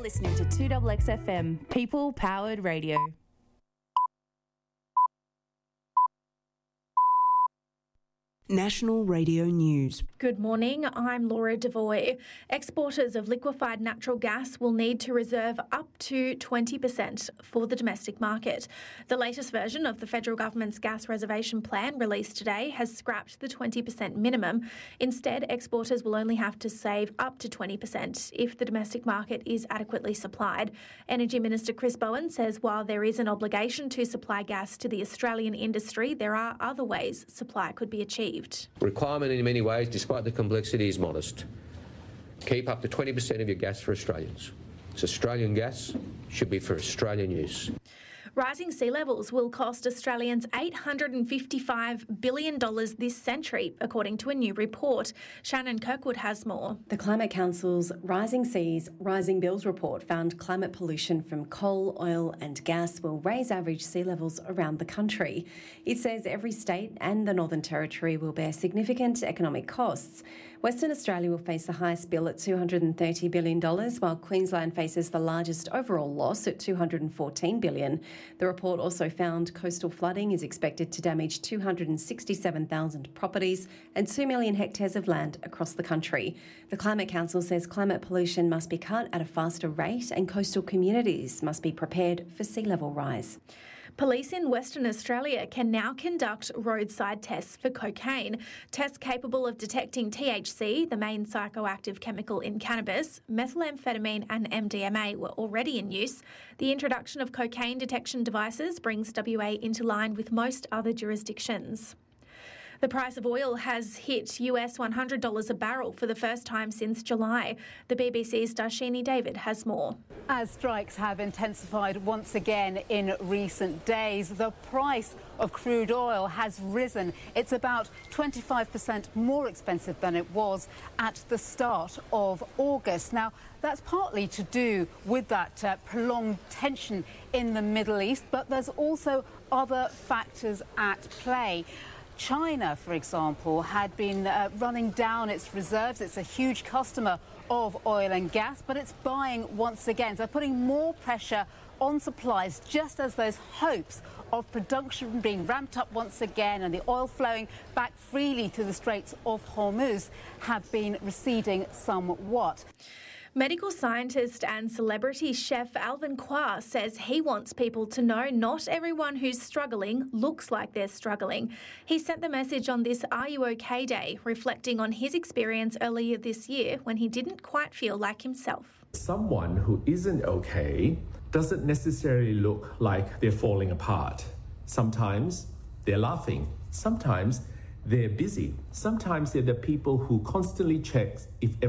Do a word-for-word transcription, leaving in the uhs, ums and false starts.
listening to two X X F M, People Powered Radio. National Radio News. Good morning, I'm Laura Devoy. Exporters of liquefied natural gas will need to reserve up to twenty percent for the domestic market. The latest version of the federal government's gas reservation plan released today has scrapped the twenty percent minimum. Instead, exporters will only have to save up to twenty percent if the domestic market is adequately supplied. Energy Minister Chris Bowen says while there is an obligation to supply gas to the Australian industry, there are other ways supply could be achieved. Requirement in many ways, despite the complexity, is modest. Keep up to twenty percent of your gas for Australians. It's Australian gas, should be for Australian use. Rising sea levels will cost Australians eight hundred fifty-five billion dollars this century, according to a new report. Shannon Kirkwood has more. The Climate Council's Rising Seas, Rising Bills report found climate pollution from coal, oil and gas will raise average sea levels around the country. It says every state and the Northern Territory will bear significant economic costs. Western Australia will face the highest bill at two hundred thirty billion dollars, while Queensland faces the largest overall loss at two hundred fourteen billion dollars. The report also found coastal flooding is expected to damage two hundred sixty-seven thousand properties and two million hectares of land across the country. The Climate Council says climate pollution must be cut at a faster rate and coastal communities must be prepared for sea level rise. Police in Western Australia can now conduct roadside tests for cocaine. Tests capable of detecting T H C, the main psychoactive chemical in cannabis, methamphetamine and M D M A were already in use. The introduction of cocaine detection devices brings W A into line with most other jurisdictions. The price of oil has hit U S one hundred dollars a barrel for the first time since July. The B B C's Darshini David has more. As strikes have intensified once again in recent days, the price of crude oil has risen. It's about twenty-five percent more expensive than it was at the start of August. Now, that's partly to do with that uh, prolonged tension in the Middle East, but there's also other factors at play. China, for example, had been uh, running down its reserves. It's a huge customer of oil and gas, but it's buying once again. So putting more pressure on supplies just as those hopes of production being ramped up once again and the oil flowing back freely through the Straits of Hormuz have been receding somewhat. Medical scientist and celebrity chef Alvin Kwar says he wants people to know not everyone who's struggling looks like they're struggling. He sent the message on this Are You OK Day, reflecting on his experience earlier this year when he didn't quite feel like himself. Someone who isn't okay doesn't necessarily look like they're falling apart. Sometimes they're laughing. Sometimes they're busy. Sometimes they're the people who constantly check if